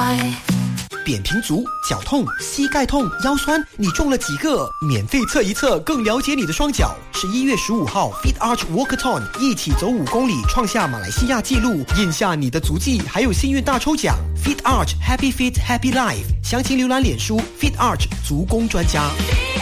扁平足、脚痛、膝盖痛、腰酸，你中了几个？免费测一测，更了解你的双脚。11月15号 Fit Arch Walkathon 一起走5公里，创下马来西亚纪录，印下你的足迹，还有幸运大抽奖。Fit Arch Happy Fit Happy Life， 详情浏览脸书 Fit Arch 足工专家。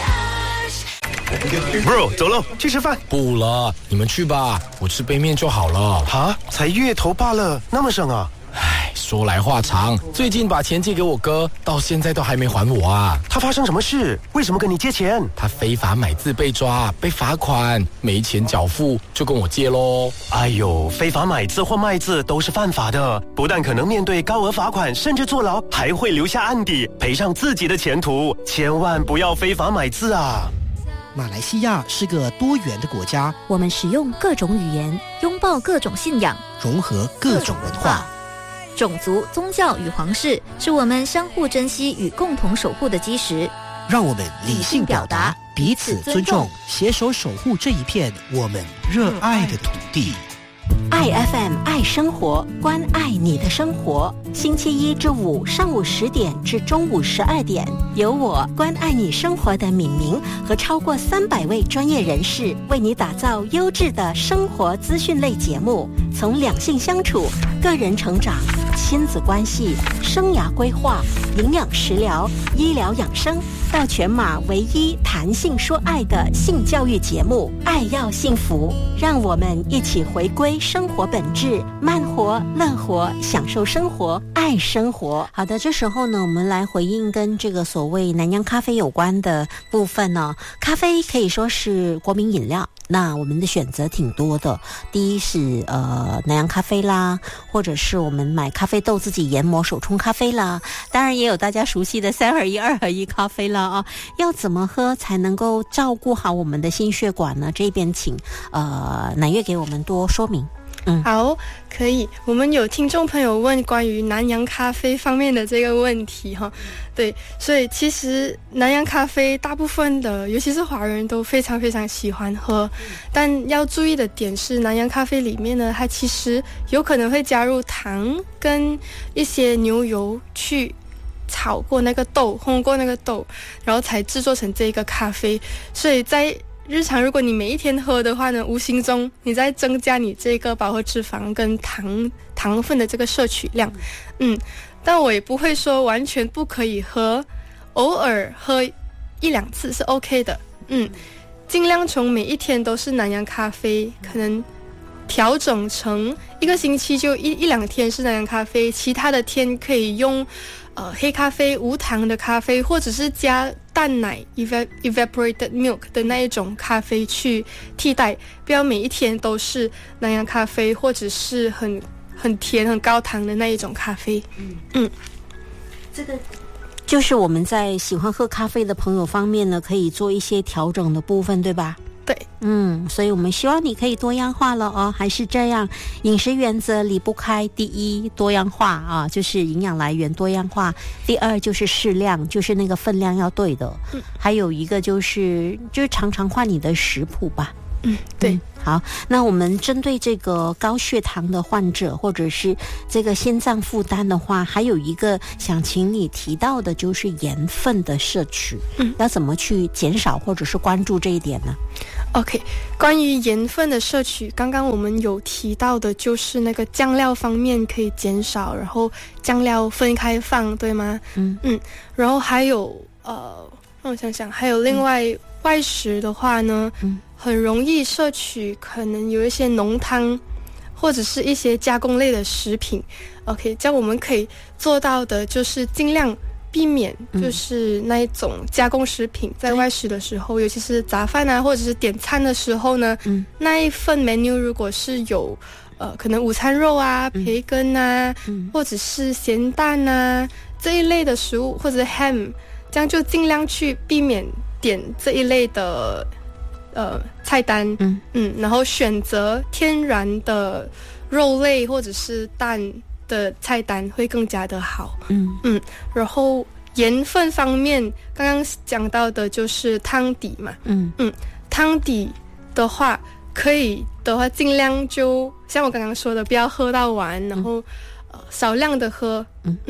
Bro， 走了，去吃饭。 不了，你们去吧，我吃杯面就好了。 哈，才月头罢了，那么省啊？ 唉，说来话长，最近把钱借给我哥，到现在都还没还我啊。 他发生什么事？为什么跟你借钱？ 他非法买字被抓，被罚款，没钱缴付，就跟我借咯。 哎呦，非法买字或卖字都是犯法的，不但可能面对高额罚款，甚至坐牢，还会留下案底，赔上自己的前途。千万不要非法买字啊！ 马来西亚是个多元的国家， 我们使用各种语言，拥抱各种信仰， 融合各种文化。 种族、宗教与皇室是我们相互珍惜与共同守护的基石。 让我们理性表达，彼此尊重，携手守护这一片我们热爱的土地。 爱 FM 爱生活，关爱你的生活。星期一至五上午10点至中午12点，由我关爱你生活的敏明和超过300位专业人士为你打造优质的生活资讯类节目，从两性相处、个人成长、亲子关系、生涯规划、营养食疗、医疗养生，到全马唯一谈性说爱的性教育节目《爱要幸福》，让我们一起回归生活本质，慢活、乐活，享受生活，爱生活。好的，这时候呢，我们来回应跟这个所谓南洋咖啡有关的部分呢。咖啡可以说是国民饮料，那我们的选择挺多的。第一是南洋咖啡啦，或者是我们买咖啡豆自己研磨手冲咖啡啦，当然也有大家熟悉的3合1、2合1咖啡啦啊。要怎么喝才能够照顾好我们的心血管呢？这边请乃月给我们多说明。 好，可以。我们有听众朋友问关于南洋咖啡方面的这个问题哈，对，所以其实南洋咖啡大部分的，尤其是华人都非常非常喜欢喝，但要注意的点是，南洋咖啡里面呢，它其实有可能会加入糖跟一些牛油去炒过那个豆，烘过那个豆，然后才制作成这个咖啡，所以在日常如果你每一天喝的话呢，无形中你在增加你这个饱和脂肪跟糖分的这个摄取量。但我也不会说完全不可以喝，偶尔喝1-2次是 OK 的。尽量从每一天都是南洋咖啡，可能调整成一个星期就1-2天是南洋咖啡，其他的天可以用黑咖啡、无糖的咖啡，或者是加淡奶 evaporated milk 的那一种咖啡去替代，不要每一天都是南洋咖啡，或者是很甜、很高糖的那一种咖啡。 这个就是我们在喜欢喝咖啡的朋友方面呢，可以做一些调整的部分，对吧？ 对， 所以我们希望你可以多样化了哦，还是这样，饮食原则离不开第一多样化啊，就是营养来源多样化；第二就是适量，就是那个分量要对的；还有一个就是常常换你的食谱吧。 对。 好，那我们针对这个高血糖的患者，或者是这个心脏负担的话，还有一个想请你提到的就是盐分的摄取，要怎么去减少或者是关注这一点呢 ？OK， 关于盐分的摄取，刚刚我们有提到的就是那个酱料方面可以减少，然后酱料分开放，对吗？然后还有让我想想，还有另外外食的话呢，很容易摄取可能有一些浓汤或者是一些加工类的食品。OK， 这样我们可以做到的就是尽量避免就是那一种加工食品在外食的时候，尤其是杂饭啊，或者是点餐的时候呢，那一份 menu 如果是有可能午餐肉啊、培根啊，或者是咸蛋啊这一类的食物，或者 ham， 这样就尽量去避免点这一类的菜单，然后选择天然的肉类或者是蛋的菜单会更加的好。然后盐分方面，刚刚讲到的就是汤底嘛，汤底的话可以的话尽量就像我刚刚说的，不要喝到完，然后少量的喝，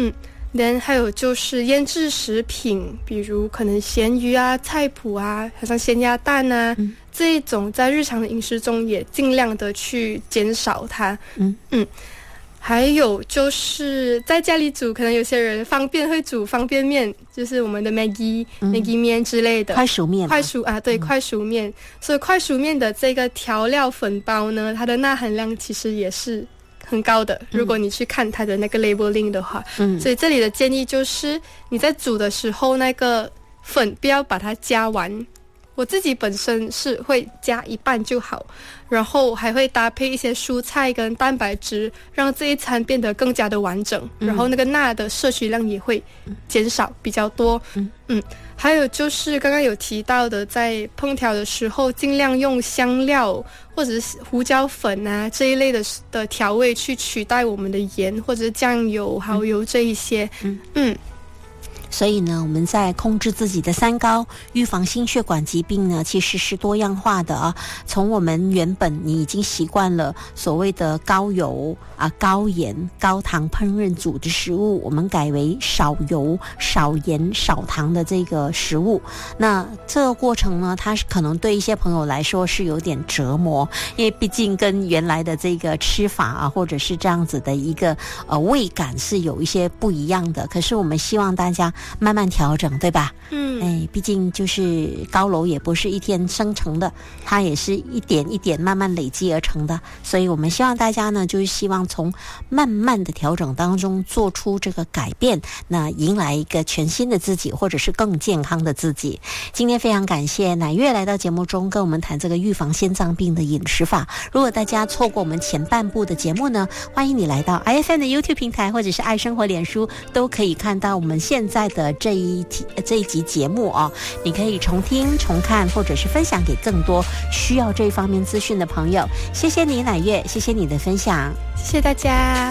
then 还有就是腌制食品，比如可能咸鱼啊、菜脯啊，好像咸鸭蛋啊，这一种在日常的饮食中也尽量的去减少它。还有就是在家里煮，可能有些人方便会煮方便面，就是我们的 Maggi 面之类的快熟面， 快熟面。所以快熟面的这个调料粉包呢，它的钠含量其实也是很高的，如果你去看它的那个 labeling 的话，所以这里的建议就是你在煮的时候那个粉不要把它加完，我自己本身是会加一半就好，然后还会搭配一些蔬菜跟蛋白质，让这一餐变得更加的完整，然后那个钠的摄取量也会减少比较多。还有就是刚刚有提到的，在烹调的时候尽量用香料或者是胡椒粉啊这一类的调味去取代我们的盐或者是酱油、蚝油这一些。 所以呢，我们在控制自己的三高，预防心血管疾病呢，其实是多样化的啊。从我们原本你已经习惯了所谓的高油啊、高盐、高糖烹饪煮的食物，我们改为少油、少盐、少糖的这个食物。那这个过程呢，它可能对一些朋友来说是有点折磨，因为毕竟跟原来的这个吃法啊，或者是这样子的一个味感是有一些不一样的。可是我们希望大家慢慢调整，对吧？毕竟就是高楼也不是一天生成的，它也是一点一点慢慢累积而成的。所以我们希望大家呢，就是希望从慢慢的调整当中做出这个改变，那迎来一个全新的自己，或者是更健康的自己。今天非常感谢乃月来到节目中跟我们谈这个预防心脏病的饮食法。如果大家错过我们前半部的节目呢，欢迎你来到 IFM 的 YouTube 平台或者是爱生活脸书，都可以看到我们现在的这一集节目哦。你可以重听重看，或者是分享给更多需要这方面资讯的朋友。谢谢你乃月，谢谢你的分享， 谢谢大家。